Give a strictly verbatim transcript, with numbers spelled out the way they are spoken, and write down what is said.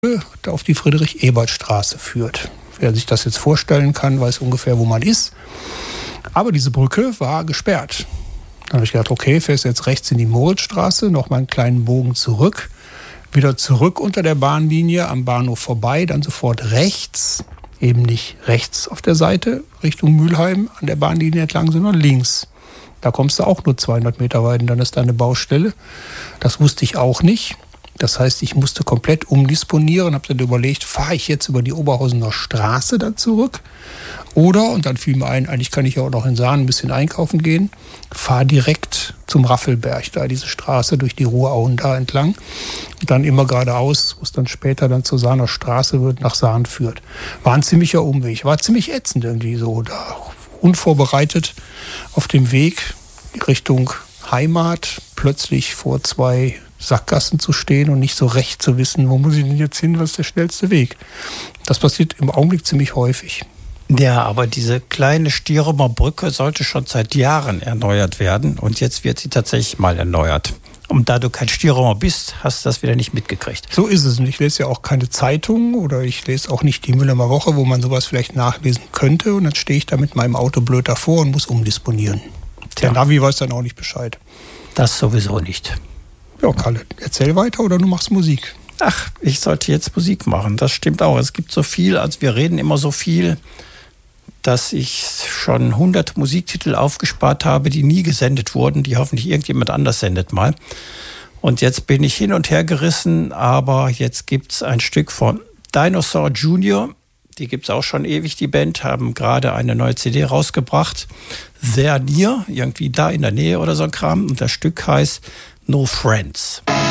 auf die Friedrich-Ebert-Straße führt. Wer sich das jetzt vorstellen kann, weiß ungefähr, wo man ist. Aber diese Brücke war gesperrt. Dann habe ich gedacht, okay, fährst jetzt rechts in die Moritzstraße, noch mal einen kleinen Bogen zurück, wieder zurück unter der Bahnlinie, am Bahnhof vorbei, dann sofort rechts, eben nicht rechts auf der Seite Richtung Mülheim an der Bahnlinie entlang, sondern links. Da kommst du auch nur zweihundert Meter weit und dann ist da eine Baustelle. Das wusste ich auch nicht. Das heißt, ich musste komplett umdisponieren, habe dann überlegt, fahre ich jetzt über die Oberhausener Straße dann zurück? Oder, und dann fiel mir ein, eigentlich kann ich ja auch noch in Sahn ein bisschen einkaufen gehen, fahre direkt zum Raffelberg, da diese Straße durch die Ruhrauen da entlang. Und dann immer geradeaus, wo es dann später dann zur Sahner Straße wird, nach Sahn führt. War ein ziemlicher Umweg, war ziemlich ätzend irgendwie so, da unvorbereitet auf dem Weg Richtung Heimat, plötzlich vor zwei Sackgassen zu stehen und nicht so recht zu wissen, wo muss ich denn jetzt hin, was ist der schnellste Weg. Das passiert im Augenblick ziemlich häufig. Ja, aber diese kleine Stierumer Brücke sollte schon seit Jahren erneuert werden und jetzt wird sie tatsächlich mal erneuert. Und da du kein Stierumer bist, hast du das wieder nicht mitgekriegt. So ist es. Und ich lese ja auch keine Zeitung oder ich lese auch nicht die Mülheimer Woche, wo man sowas vielleicht nachlesen könnte. Und dann stehe ich da mit meinem Auto blöd davor und muss umdisponieren. Tja. Der Navi weiß dann auch nicht Bescheid. Das sowieso nicht. Ja, Kalle, erzähl weiter oder du machst Musik. Ach, ich sollte jetzt Musik machen. Das stimmt auch. Es gibt so viel, also wir reden immer so viel, dass ich schon hundert Musiktitel aufgespart habe, die nie gesendet wurden, die hoffentlich irgendjemand anders sendet mal. Und jetzt bin ich hin und her gerissen, aber jetzt gibt's ein Stück von Dinosaur Junior. Die gibt's auch schon ewig, die Band, haben gerade eine neue C D rausgebracht. Sehr near, irgendwie da in der Nähe oder so ein Kram. Und das Stück heißt No Friends.